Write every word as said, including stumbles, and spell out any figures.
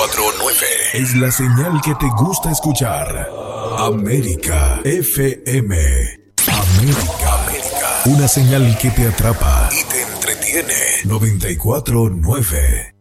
cuatro nueve. Es la señal que te gusta escuchar. América F M. América, América. Una señal que te atrapa Y te entretiene. noventa y cuatro nueve.